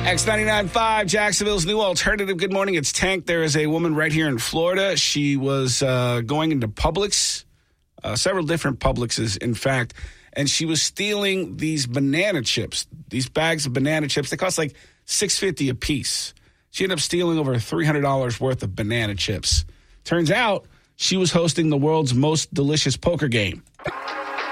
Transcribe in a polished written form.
X99.5, Jacksonville's new alternative. Good morning. It's Tank. There is a woman right here in Florida. She was going into Publix, several different Publixes, in fact, and she was stealing these banana chips, these bags of banana chips. They cost like $6.50 a piece. She ended up stealing over $300 worth of banana chips. Turns out she was hosting the world's most delicious poker game.